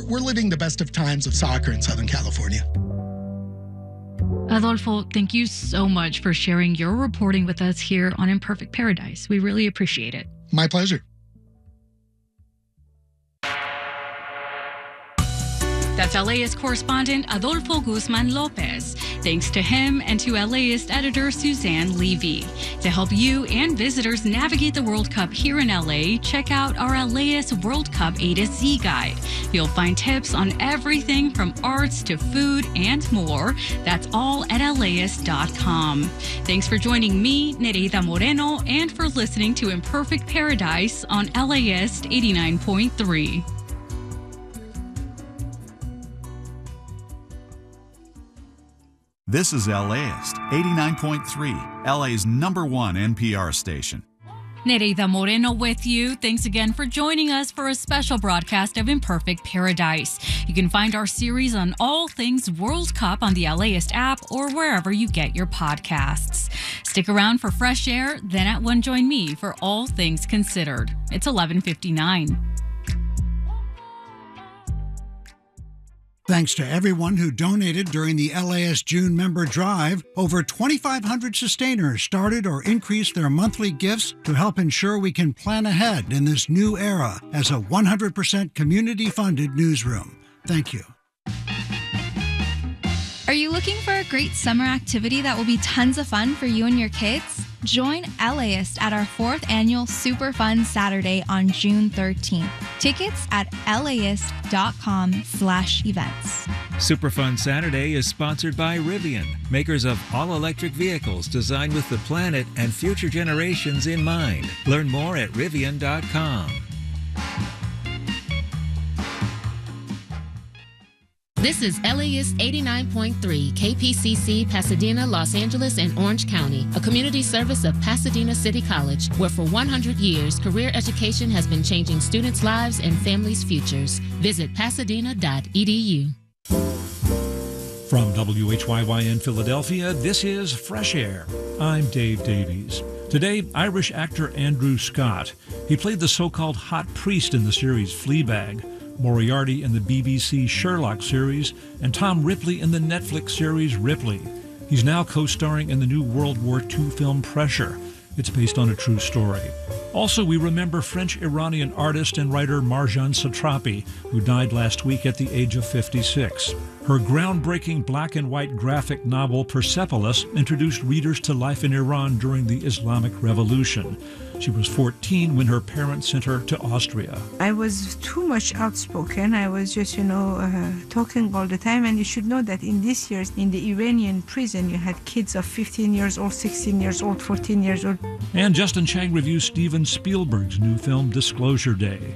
we're living the best of times of soccer in Southern California. Adolfo, thank you so much for sharing your reporting with us here on Imperfect Paradise. We really appreciate it. My pleasure. That's LAist correspondent Adolfo Guzman Lopez. Thanks to him and to LAist editor Suzanne Levy. To help you and visitors navigate the World Cup here in LA, check out our LAist World Cup A to Z guide. You'll find tips on everything from arts to food and more. That's all at LAist.com. Thanks for joining me, Nereida Moreno, and for listening to Imperfect Paradise on LAist 89.3. This is LAist 89.3, LA's #1 NPR station. Nereida Moreno with you. Thanks again for joining us for a special broadcast of Imperfect Paradise. You can find our series on all things World Cup on the LAist app or wherever you get your podcasts. Stick around for Fresh Air, then at 1 join me for All Things Considered. It's 11:59. Thanks to everyone who donated during the LAist June member drive, over 2,500 sustainers started or increased their monthly gifts to help ensure we can plan ahead in this new era as a 100% community-funded newsroom. Thank you. Are you looking for a great summer activity that will be tons of fun for you and your kids? Join LAist at our 4th annual Super Fun Saturday on June 13th. Tickets at laist.com/events. Super Fun Saturday is sponsored by Rivian, makers of all-electric vehicles designed with the planet and future generations in mind. Learn more at Rivian.com. This is LAist 89.3 KPCC, Pasadena, Los Angeles, and Orange County, a community service of Pasadena City College, where for 100 years, career education has been changing students' lives and families' futures. Visit pasadena.edu. From WHYY in Philadelphia, this is Fresh Air. I'm Dave Davies. Today, Irish actor Andrew Scott. He played the so-called hot priest in the series Fleabag, Moriarty in the BBC Sherlock series, and Tom Ripley in the Netflix series Ripley. He's now co-starring in the new World War II film Pressure. It's based on a true story. Also, we remember French-Iranian artist and writer Marjane Satrapi, who died last week at the age of 56. Her groundbreaking black and white graphic novel Persepolis introduced readers to life in Iran during the Islamic Revolution. She was 14 when her parents sent her to Austria. I was too much outspoken. I was just, talking all the time. And you should know that in these years, in the Iranian prison, you had kids of 15 years old, 16 years old, 14 years old. And Justin Chang reviews Steven Spielberg's new film, Disclosure Day.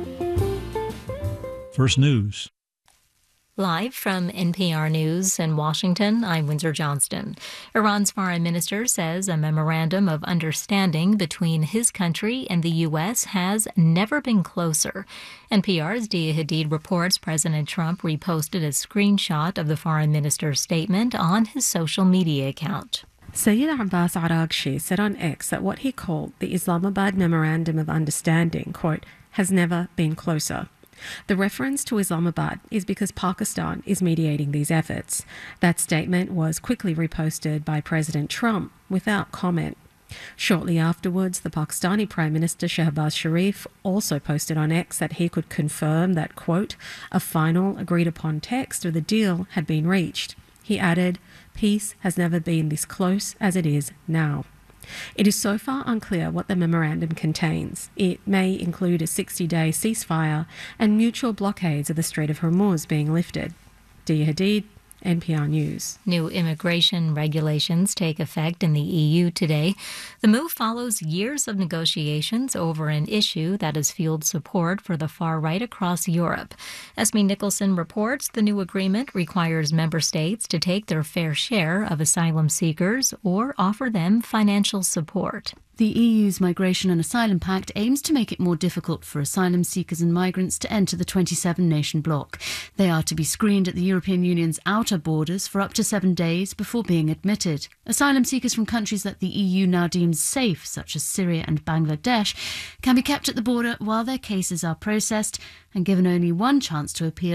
First News. Live from NPR News in Washington, I'm Windsor Johnston. Iran's foreign minister says a memorandum of understanding between his country and the U.S. has never been closer. NPR's Dia Hadid reports President Trump reposted a screenshot of the foreign minister's statement on his social media account. Sayyid Abbas Araghchi said on X that what he called the Islamabad Memorandum of Understanding, quote, has never been closer. The reference to Islamabad is because Pakistan is mediating these efforts. That statement was quickly reposted by President Trump without comment. Shortly afterwards, the Pakistani Prime Minister Shehbaz Sharif also posted on X that he could confirm that, quote, a final agreed-upon text of the deal had been reached. He added, peace has never been this close as it is now. It is so far unclear what the memorandum contains. It may include a 60-day ceasefire and mutual blockades of the Strait of Hormuz being lifted. Dia Hadid, NPR News. New immigration regulations take effect in the EU today. The move follows years of negotiations over an issue that has fueled support for the far right across Europe. Esme Nicholson reports the new agreement requires member states to take their fair share of asylum seekers or offer them financial support. The EU's Migration and Asylum Pact aims to make it more difficult for asylum seekers and migrants to enter the 27-nation bloc. They are to be screened at the European Union's outer borders for up to 7 days before being admitted. Asylum seekers from countries that the EU now deems safe, such as Syria and Bangladesh, can be kept at the border while their cases are processed and given only one chance to appeal